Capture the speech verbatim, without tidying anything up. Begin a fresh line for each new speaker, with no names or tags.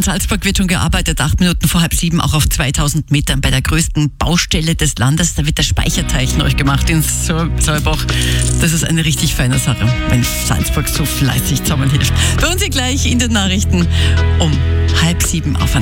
Salzburg wird schon gearbeitet, acht Minuten vor halb sieben, auch auf zweitausend Metern bei der größten Baustelle des Landes. Da wird der Speicherteich neu gemacht in Säubach. Das ist eine richtig feine Sache, wenn Salzburg so fleißig zusammenhilft. Bei uns hier gleich in den Nachrichten um halb sieben auf